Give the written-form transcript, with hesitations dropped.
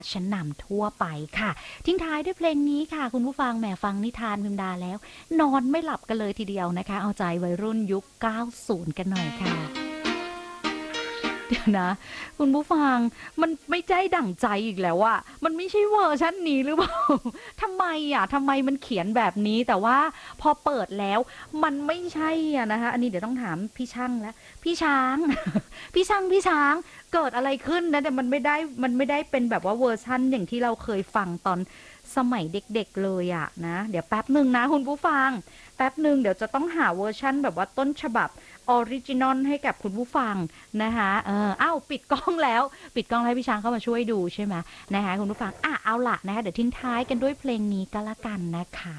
ชั้นนำทั่วไปค่ะทิ้งท้ายด้วยเพลงนี้ค่ะคุณผู้ฟังแหมฟังนิทานพิมดาแล้วนอนไม่หลับกันเลยทีเดียวนะคะเอาใจวัยรุ่นยุค 90 กันหน่อยค่ะเดี๋ยวนะคุณผู้ฟังมันไม่ใจดั่งใจอีกแล้วอะมันไม่ใช่เวอร์ชันนี้หรือเปล่าทำไมอะทำไมมันเขียนแบบนี้แต่ว่าพอเปิดแล้วมันไม่ใช่อะนะคะอันนี้เดี๋ยวต้องถามพี่ช่างแล้วพี่ช้างพี่ช้างเกิดอะไรขึ้นนะแต่มันไม่ได้เป็นแบบว่าเวอร์ชันอย่างที่เราเคยฟังตอนสมัยเด็กๆเลยอะนะเดี๋ยวแป๊บหนึ่งนะคุณผู้ฟังแป๊บหนึ่งเดี๋ยวจะต้องหาเวอร์ชันแบบว่าต้นฉบับออริจินอลให้กับคุณผู้ฟังนะคะอ้าวปิดกล้องแล้วปิดกล้องให้พี่ช้างเข้ามาช่วยดูใช่ไหมนะคะคุณผู้ฟังเอาล่ะนะคะเดี๋ยวทิ้งท้ายกันด้วยเพลงนี้ก็แล้วกันนะคะ